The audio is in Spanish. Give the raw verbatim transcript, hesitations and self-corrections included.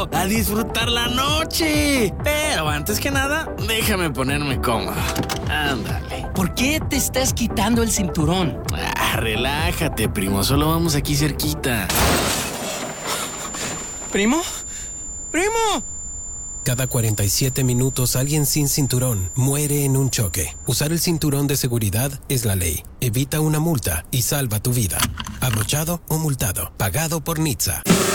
amigo, a disfrutar la noche. Pero antes que nada, déjame ponerme cómodo. Ándale. ¿Por qué te estás quitando el cinturón? Ah, relájate, primo, solo vamos aquí cerquita. ¿Primo? ¡Primo! Cada cuarenta y siete minutos alguien sin cinturón muere en un choque. Usar el cinturón de seguridad es la ley. Evita una multa y salva tu vida. Abrochado o multado. Pagado por N H T S A.